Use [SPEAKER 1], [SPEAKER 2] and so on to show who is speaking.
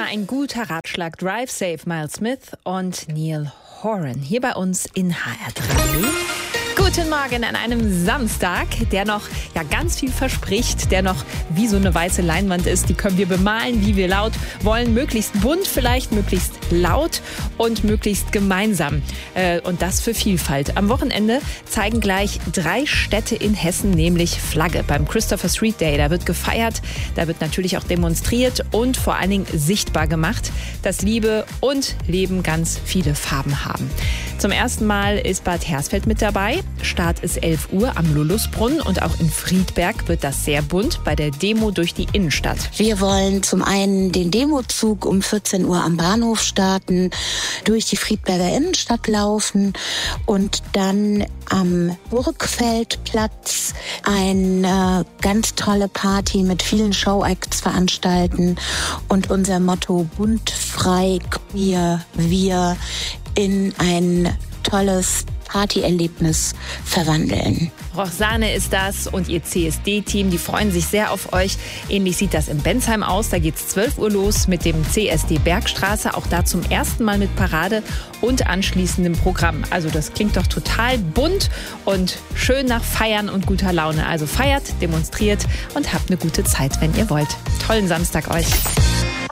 [SPEAKER 1] ein guter Ratschlag. Drive Safe, Miles Smith und Neil Horan. Hier bei uns in HR3. Guten Morgen an einem Samstag, der noch ganz viel verspricht, der noch wie so eine weiße Leinwand ist. Die können wir bemalen, wie wir laut wollen. Möglichst bunt vielleicht, möglichst laut und möglichst gemeinsam. Und das für Vielfalt. Am Wochenende zeigen gleich 3 Städte in Hessen nämlich Flagge beim Christopher Street Day. Da wird gefeiert, da wird natürlich auch demonstriert und vor allen Dingen sichtbar gemacht, dass Liebe und Leben ganz viele Farben haben. Zum ersten Mal ist Bad Hersfeld mit dabei. Start ist 11 Uhr am Lulusbrunnen und auch in Friedberg wird das sehr bunt bei der Demo durch die Innenstadt.
[SPEAKER 2] Wir wollen zum einen den Demozug um 14 Uhr am Bahnhof starten, durch die Friedberger Innenstadt laufen und dann am Burgfeldplatz eine ganz tolle Party mit vielen Showacts veranstalten und unser Motto bunt, frei, queer, wir in ein tolles Partyerlebnis verwandeln.
[SPEAKER 1] Roxane ist das und ihr CSD-Team, die freuen sich sehr auf euch. Ähnlich sieht das in Bensheim aus. Da geht's 12 Uhr los mit dem CSD Bergstraße. Auch da zum ersten Mal mit Parade und anschließendem Programm. Also das klingt doch total bunt und schön nach Feiern und guter Laune. Also feiert, demonstriert und habt eine gute Zeit, wenn ihr wollt. Tollen Samstag euch.